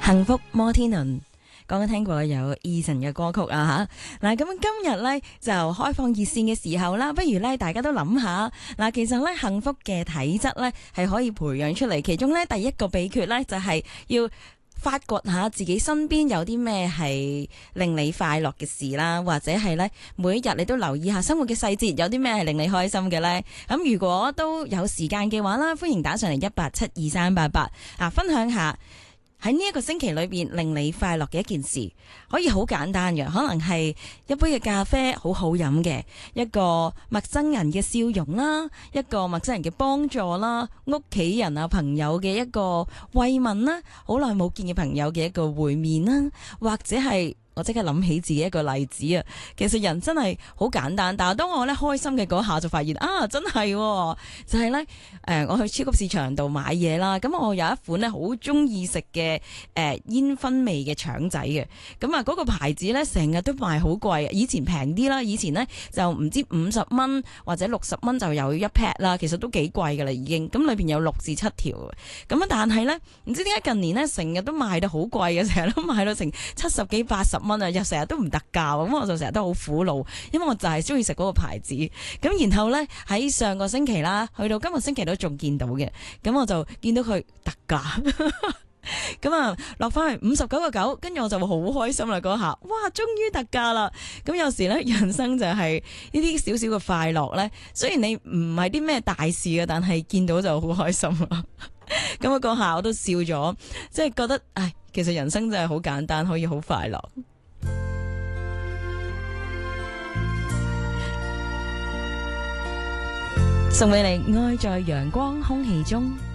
幸福摩天輪，剛剛聽過有 Eason 嘅歌曲啊吓。嗱，咁今日咧就開放熱線嘅時候啦，不如咧大家都諗下，嗱，其實咧幸福嘅體質咧係可以培養出嚟，其中咧第一個秘訣咧就係要發掘下自己身邊有啲咩係令你快樂嘅事啦，或者係咧每一日你都留意下生活嘅細節，有啲咩係令你開心嘅呢？咁如果都有時間嘅話啦，歡迎打上嚟1872388啊，分享下喺呢一個星期裏邊令你快樂嘅一件事，可以好簡單嘅，可能係一杯嘅咖啡好好飲嘅，一個陌生人嘅笑容啦，一個陌生人嘅幫助啦，屋企人啊朋友嘅一個慰問啦，好耐冇見嘅朋友嘅一個會面啦，或者係我即刻諗起自己一個例子啊！其實人真係好簡單，但係當我咧開心嘅嗰下就發現啊，真係就係咧我去超級市場度買嘢啦。咁我有一款咧好中意食嘅煙燻味嘅腸仔嘅。咁啊嗰個牌子咧成日都賣好貴，以前平啲啦，以前咧就唔知50蚊或者60蚊就有一 pack 啦，其實都幾貴噶啦已經。咁裏邊有6至7條。咁啊但係咧唔知點解近年咧成日都賣到好貴嘅，成日都賣到成70幾80蚊啊，又成日都唔特價，咁我就成日都好苦惱，因為我就係中意食嗰個牌子。咁然後呢，喺上個星期啦，去到今個星期都仲見到嘅，咁我就見到佢特價，咁啊落翻去59.9，跟住我就好開心啦嗰下，哇，終於特價啦！咁有時呢，人生就係呢啲少少嘅快樂呢，雖然你唔係啲咩大事嘅，但係見到就好開心啦。咁啊嗰下我都笑咗，即係覺得，唉，其實人生真係好簡單，可以好快樂。送俾你愛在陽光空氣中。